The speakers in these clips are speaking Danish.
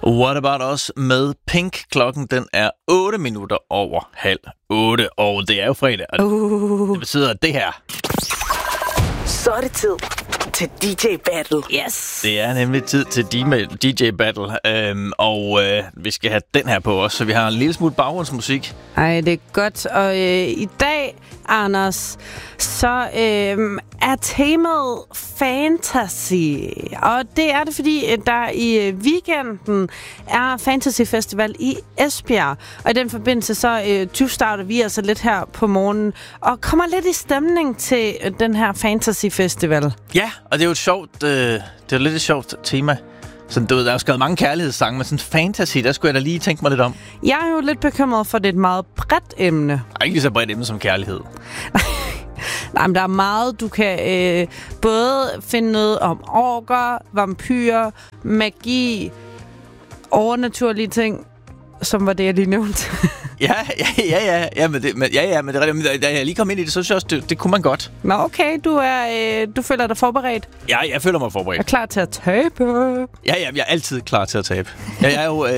What About Us med Pink. Klokken den er 8 minutter over 7:30, og det er jo fredag, og det betyder det her. Så er det tid til DJ Battle. Yes. Det er nemlig tid til DJ Battle, og vi skal have den her på også, så vi har en lille smule baggrundsmusik. Ej, det er godt. Og i dag, Anders, så er temaet fantasy. Og det er det, fordi der i weekenden er Fantasy Festival i Esbjerg. Og i den forbindelse så starter vi altså lidt her på morgenen og kommer lidt i stemning til den her Fantasy Festival. Ja, og det er jo et sjovt, det er lidt et sjovt tema. Sådan, du ved, der er jo skrevet mange kærlighedssange, men sådan fantasy, der skulle jeg da lige tænke mig lidt om. Jeg er jo lidt bekymret for, det er et meget bredt emne. Ikke lige så bredt emne som kærlighed. Nej, men der er meget, du kan både finde noget om orker, vampyrer, magi, overnaturlige ting, som var det, jeg lige nævnte. Ja, men det er rigtigt. Da jeg lige kom ind i det, så synes jeg også, det kunne man godt. Nå, okay, du føler dig forberedt? Ja, jeg føler mig forberedt. Er klar til at tabe? Ja, jeg er altid klar til at tabe. Jeg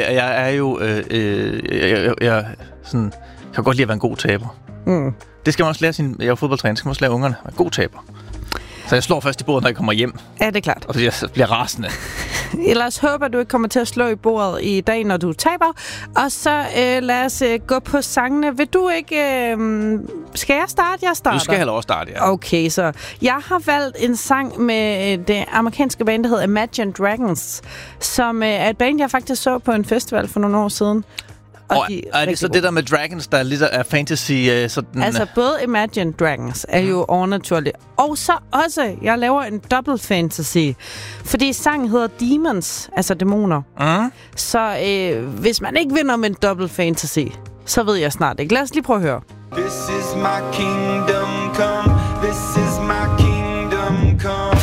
kan godt lide at være en god taber. Mm. Det skal man også lære jeg er fodboldtræner, skal man også lære ungerne at være god taber. Så jeg slår først i bordet, når jeg kommer hjem. Ja, det er klart. Og så bliver rasende. Ellers håber du ikke kommer til at slå i bordet i dag, når du taber. Og så lad os gå på sangene. Vil du ikke... skal jeg starte? Jeg starter. Du skal heller også starte, ja. Okay, så jeg har valgt en sang med det amerikanske band, der hedder Imagine Dragons, som er et band, jeg faktisk så på en festival for nogle år siden. Og er det så det der med Dragons, der er lidt af fantasy? Sådan... Altså, både Imagine Dragons er jo overnaturligt. Og så også, jeg laver en double fantasy. Fordi sangen hedder Demons, altså dæmoner. Så hvis man ikke vinder med en double fantasy, så ved jeg snart ikke. Lad os lige prøve at høre. This is my kingdom come. This is my kingdom come.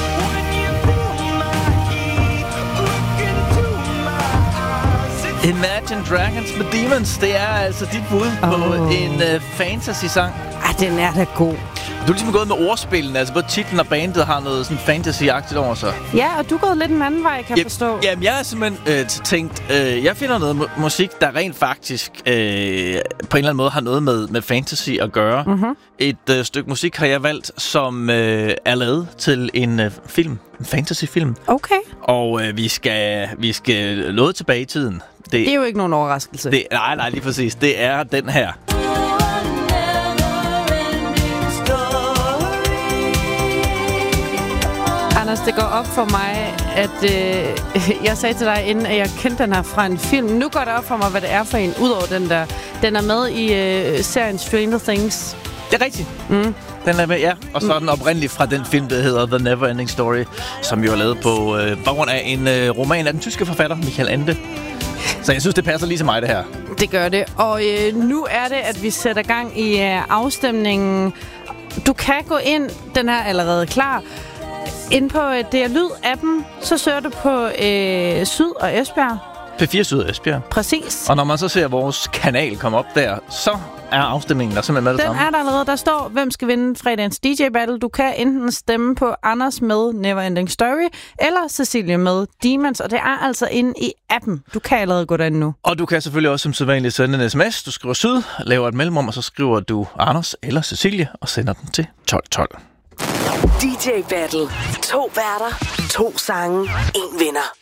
Imagine Dragons med Demons, det er altså dit bud på en fantasy-sang. Den er da god. Du er ligesom gået med ordspillene, altså både titlen og bandet har noget sådan fantasy-agtigt over sig. Ja, og du er gået lidt en anden vej, kan jeg forstå. Jamen, jeg har simpelthen tænkt, jeg finder noget musik, der rent faktisk på en eller anden måde har noget med fantasy at gøre. Mm-hmm. Et stykke musik har jeg valgt, som er lavet til en film, en fantasy-film. Okay. Og vi skal noget tilbage i tiden. Det er jo ikke nogen overraskelse. Nej, lige præcis. Det er den her. Anders, det går op for mig, at jeg sagde til dig inden, at jeg kendte den her fra en film. Nu går det op for mig, hvad det er for en, udover den der. Den er med i serien Stranger Things. Det er rigtigt. Mm. Den er med, ja. Og så er den oprindeligt fra den film, der hedder The Neverending Story, som jo er lavet på baggrund af en roman af den tyske forfatter, Michael Ende. Så jeg synes, det passer lige til mig, det her. Det gør det. Og nu er det, at vi sætter gang i afstemningen. Du kan gå ind, den er allerede klar. Ind på DR Lyd-appen, så søger du på Syd og Esbjerg. P4 Syd og Esbjerg. Præcis. Og når man så ser vores kanal komme op der, så er afstemningen der simpelthen med det samme. Den er der allerede. Der står, hvem skal vinde fredagens DJ Battle. Du kan enten stemme på Anders med Neverending Story, eller Cecilie med Demons, og det er altså inde i appen. Du kan allerede gå derind nu. Og du kan selvfølgelig også som sædvanligt sende en sms. Du skriver Syd, laver et mellemrum, og så skriver du Anders eller Cecilie, og sender den til 1212. DJ Battle. 2 værter, 2 sange, 1 vinder.